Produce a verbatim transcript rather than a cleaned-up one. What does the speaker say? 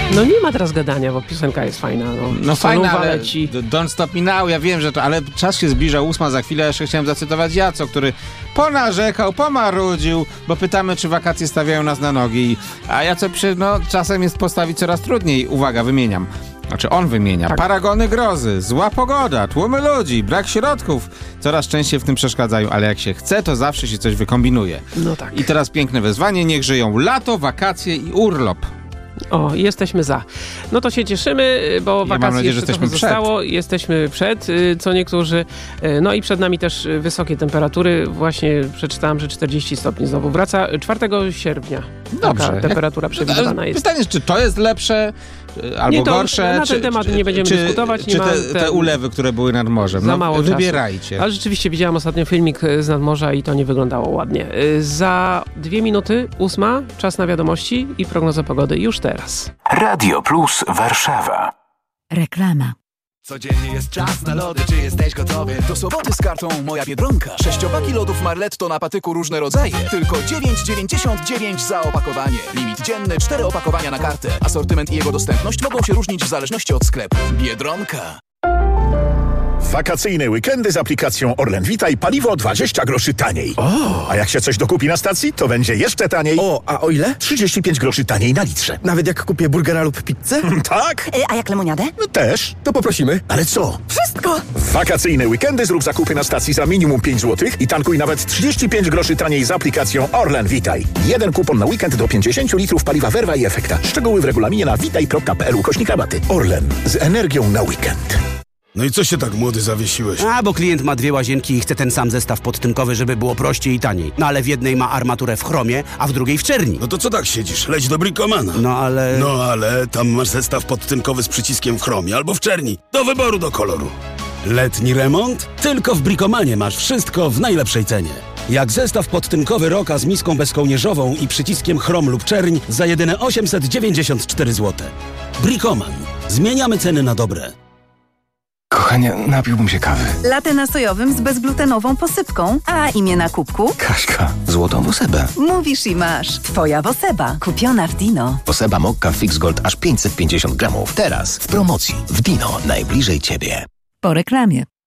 No nie ma teraz gadania, bo piosenka jest fajna. No, no fajna, ale leci. Don't Stop Me Now, ja wiem, że to, ale czas się zbliża, ósma za chwilę, jeszcze chciałem zacytować Jaco, który ponarzekał, pomarudził, bo pytamy, czy wakacje stawiają nas na nogi, a Jaco pisze, no czasem jest postawić coraz trudniej. Uwaga, wymieniam. Znaczy on wymienia. Tak. Paragony grozy, zła pogoda, tłumy ludzi, brak środków coraz częściej w tym przeszkadzają, ale jak się chce, to zawsze się coś wykombinuje. No tak. I teraz piękne wezwanie, niech żyją lato, wakacje i urlop. O, jesteśmy za. No to się cieszymy, bo ja wakacje mam nadzieję, że jeszcze jesteśmy zostało. Przed. Jesteśmy przed, co niektórzy. No i przed nami też wysokie temperatury. Właśnie przeczytałam, że czterdzieści stopni znowu wraca. czwartego sierpnia Dobrze. Taka temperatura przewidywana jest. Pytanie jest, czy to jest lepsze albo nie, to, gorsze? Na ten czy, temat czy, nie będziemy czy, dyskutować. Nie czy ma te, te, te ulewy, które były nad morzem? Za no, mało wybierajcie. Czasu. Ale rzeczywiście widziałam ostatnio filmik z nadmorza i to nie wyglądało ładnie. Za dwie minuty, ósma, czas na wiadomości i prognoza pogody już teraz. Radio Plus Warszawa. Reklama. Codziennie jest czas na lody, czy jesteś gotowy? Do soboty z kartą Moja Biedronka. Sześciopaki lodów Marletto na patyku różne rodzaje. Tylko dziewięć dziewięćdziesiąt dziewięć za opakowanie. Limit dzienny, cztery opakowania na kartę. Asortyment i jego dostępność mogą się różnić w zależności od sklepu. Biedronka. Wakacyjne weekendy z aplikacją Orlen Witaj, paliwo dwadzieścia groszy taniej. O! A jak się coś dokupi na stacji, to będzie jeszcze taniej. O, a o ile? trzydzieści pięć groszy taniej na litrze. Nawet jak kupię burgera lub pizzę? Tak? A jak lemoniadę? No też. To poprosimy. Ale co? Wszystko! W wakacyjne weekendy zrób zakupy na stacji za minimum pięć złotych i tankuj nawet trzydzieści pięć groszy taniej z aplikacją Orlen Witaj. Jeden kupon na weekend do pięćdziesiąt litrów paliwa Verva i Efekta. Szczegóły w regulaminie na witaj kropka p l ukośnik rabaty. Orlen. Z energią na weekend. No i co się tak młody zawiesiłeś? A, bo klient ma dwie łazienki i chce ten sam zestaw podtynkowy, żeby było prościej i taniej. No ale w jednej ma armaturę w chromie, a w drugiej w czerni. No to co tak siedzisz? Leć do Bricomana. No ale... No ale tam masz zestaw podtynkowy z przyciskiem w chromie albo w czerni. Do wyboru, do koloru. Letni remont? Tylko w Bricomanie masz wszystko w najlepszej cenie. Jak zestaw podtynkowy Roka z miską bezkołnierzową i przyciskiem chrom lub czerń za jedyne osiemset dziewięćdziesiąt cztery złote. Bricoman. Zmieniamy ceny na dobre. Kochanie, napiłbym się kawy. Latte na sojowym z bezglutenową posypką. A imię na kubku? Kaśka, złotą Wosebę. Mówisz i masz. Twoja Woseba, kupiona w Dino. Woseba Mokka Fix Gold aż pięćset pięćdziesiąt gramów. Teraz w promocji w Dino, najbliżej ciebie. Po reklamie.